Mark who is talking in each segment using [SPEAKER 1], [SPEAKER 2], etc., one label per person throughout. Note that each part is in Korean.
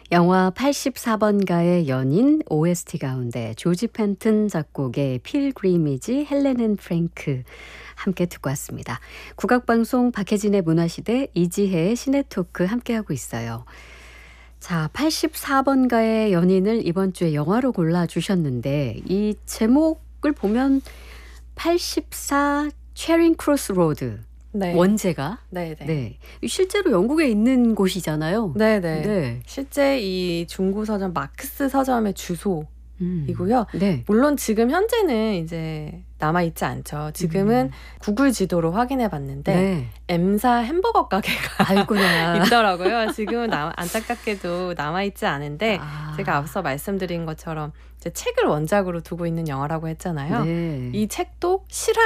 [SPEAKER 1] 영화 84번가의 연인 OST 가운데 조지 펜튼 작곡의 필그리미지 헬렌 앤 프랭크 함께 듣고 왔습니다. 국악방송 박혜진의 문화시대 이지혜의 시네토크 함께하고 있어요. 자, 84번가의 연인을 이번 주에 영화로 골라주셨는데 이 제목을 보면 84 체링 크로스 로드
[SPEAKER 2] 네.
[SPEAKER 1] 원제가
[SPEAKER 2] 네네.
[SPEAKER 1] 네. 실제로 영국에 있는 곳이잖아요.
[SPEAKER 2] 네네.
[SPEAKER 1] 네.
[SPEAKER 2] 실제 이 중고 서점 마크스 서점의 주소이고요.
[SPEAKER 1] 네.
[SPEAKER 2] 물론 지금 현재는 이제 남아있지 않죠. 지금은 구글 지도로 확인해 봤는데
[SPEAKER 1] 네.
[SPEAKER 2] M사 햄버거 가게가
[SPEAKER 1] 아이고야.
[SPEAKER 2] 있더라고요. 지금은 안타깝게도 남아있지 않은데
[SPEAKER 1] 아.
[SPEAKER 2] 제가 앞서 말씀드린 것처럼 이제 책을 원작으로 두고 있는 영화라고 했잖아요.
[SPEAKER 1] 네.
[SPEAKER 2] 이 책도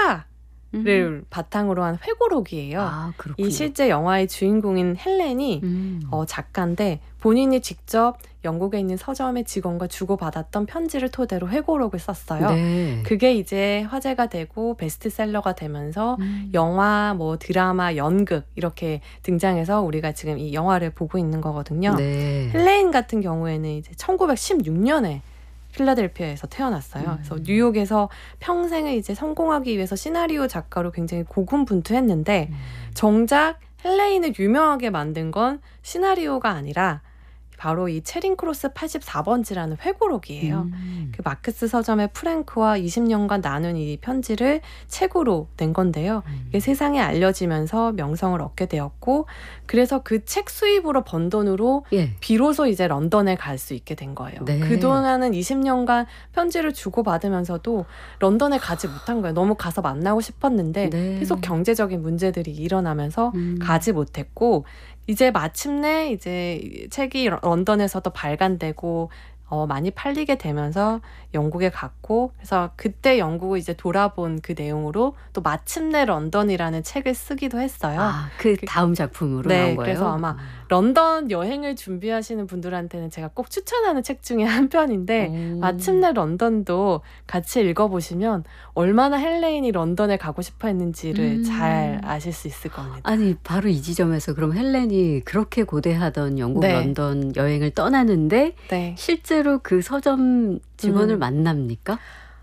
[SPEAKER 2] 실화를 바탕으로 한 회고록이에요.
[SPEAKER 1] 아, 그렇군요.
[SPEAKER 2] 이 실제 영화의 주인공인 헬렌이 작가인데 본인이 직접 영국에 있는 서점의 직원과 주고받았던 편지를 토대로 회고록을 썼어요.
[SPEAKER 1] 네.
[SPEAKER 2] 그게 이제 화제가 되고 베스트셀러가 되면서 영화, 뭐 드라마, 연극 이렇게 등장해서 우리가 지금 이 영화를 보고 있는 거거든요.
[SPEAKER 1] 네.
[SPEAKER 2] 헬렌 같은 경우에는 이제 1916년에 필라델피아에서 태어났어요. 그래서 뉴욕에서 평생을 이제 성공하기 위해서 시나리오 작가로 굉장히 고군분투했는데 정작 헬레인을 유명하게 만든 건 시나리오가 아니라 바로 이 체링 크로스 84번지라는 회고록이에요. 그 마크스 서점의 프랭크와 20년간 나눈 이 편지를 책으로 낸 건데요. 이게 세상에 알려지면서 명성을 얻게 되었고 그래서 그 책 수입으로 번 돈으로
[SPEAKER 1] 예.
[SPEAKER 2] 비로소 이제 런던에 갈 수 있게 된 거예요.
[SPEAKER 1] 네.
[SPEAKER 2] 그동안은 20년간 편지를 주고받으면서도 런던에 가지 못한 거예요. 너무 가서 만나고 싶었는데
[SPEAKER 1] 네.
[SPEAKER 2] 계속 경제적인 문제들이 일어나면서 가지 못했고 이제 마침내 이제 책이 런던에서도 발간되고 많이 팔리게 되면서 영국에 갔고 그래서 그때 영국을 이제 돌아본 그 내용으로 또 마침내 런던이라는 책을 쓰기도 했어요.
[SPEAKER 1] 아, 그 다음 작품으로
[SPEAKER 2] 네,
[SPEAKER 1] 나온 거예요?
[SPEAKER 2] 그래서 아마 런던 여행을 준비하시는 분들한테는 제가 꼭 추천하는 책 중에 한 편인데 마침내 런던도 같이 읽어보시면 얼마나 헬레인이 런던에 가고 싶어 했는지를 잘 아실 수 있을 겁니다.
[SPEAKER 1] 아니, 바로 이 지점에서 그럼 헬렌이 그렇게 고대하던 영국
[SPEAKER 2] 네.
[SPEAKER 1] 런던 여행을 떠나는데
[SPEAKER 2] 네.
[SPEAKER 1] 실제로 그 서점 직원을 만납니까?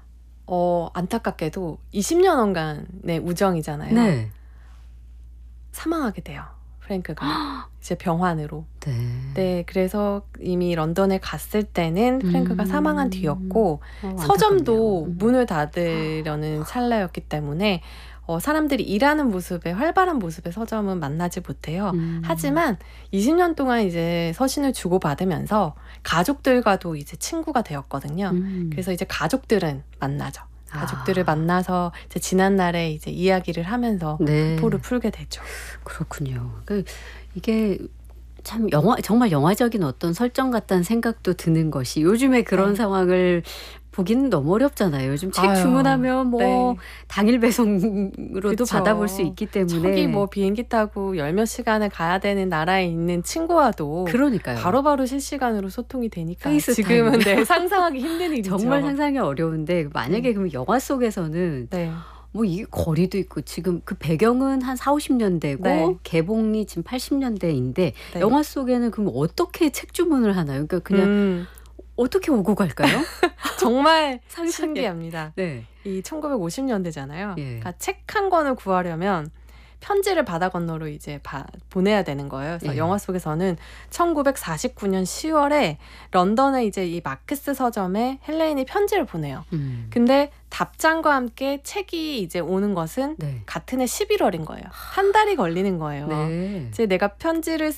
[SPEAKER 2] 안타깝게도 20년간의 우정이잖아요.
[SPEAKER 1] 네.
[SPEAKER 2] 사망하게 돼요. 프랭크가 이제 병환으로.
[SPEAKER 1] 네.
[SPEAKER 2] 네, 그래서 이미 런던에 갔을 때는 프랭크가 사망한 뒤였고 서점도
[SPEAKER 1] 안타깝네요.
[SPEAKER 2] 문을 닫으려는 찰나였기 때문에 사람들이 일하는 모습에 활발한 모습의 서점은 만나지 못해요. 하지만 20년 동안 이제 서신을 주고받으면서 가족들과도 이제 친구가 되었거든요. 그래서 이제 가족들은 만나죠. 가족들을 만나서 이제 지난 날에 이제 이야기를 하면서
[SPEAKER 1] 네.
[SPEAKER 2] 포를 풀게 되죠.
[SPEAKER 1] 그렇군요. 이게 참 정말 영화적인 어떤 설정 같다는 생각도 드는 것이 요즘에 그런
[SPEAKER 2] 네.
[SPEAKER 1] 상황을 보기는 너무 어렵잖아요. 요즘 책 주문하면 뭐
[SPEAKER 2] 네.
[SPEAKER 1] 당일 배송으로도
[SPEAKER 2] 그쵸.
[SPEAKER 1] 받아볼 수 있기 때문에
[SPEAKER 2] 저기 뭐 비행기 타고 열 몇 시간을 가야 되는 나라에 있는 친구와도
[SPEAKER 1] 그러니까요.
[SPEAKER 2] 바로바로 실시간으로 소통이 되니까
[SPEAKER 1] 페이스타임.
[SPEAKER 2] 지금은 네, 상상하기 힘든 일이죠.
[SPEAKER 1] 정말 상상이 어려운데 만약에 그럼 영화 속에서는
[SPEAKER 2] 네.
[SPEAKER 1] 뭐 이게 거리도 있고 지금 그 배경은 한 4, 50년대고
[SPEAKER 2] 네.
[SPEAKER 1] 개봉이 지금 80년대인데
[SPEAKER 2] 네.
[SPEAKER 1] 영화 속에는 그럼 어떻게 책 주문을 하나요? 그러니까 그냥 어떻게 오고 갈까요?
[SPEAKER 2] 정말
[SPEAKER 1] 상상해.
[SPEAKER 2] 신기합니다.
[SPEAKER 1] 네.
[SPEAKER 2] 이 1950년대잖아요.
[SPEAKER 1] 예.
[SPEAKER 2] 그러니까 책 한 권을 구하려면 편지를 바다 건너로 이제 보내야 되는 거예요. 그래서
[SPEAKER 1] 예.
[SPEAKER 2] 영화 속에서는 1949년 10월에 런던에 이제 이 마크스 서점에 헬레인이 편지를 보내요. 근데 답장과 함께 책이 이제 오는 것은
[SPEAKER 1] 네.
[SPEAKER 2] 같은 해 11월인 거예요. 한 달이 걸리는 거예요.
[SPEAKER 1] 네.
[SPEAKER 2] 이제 내가 편지를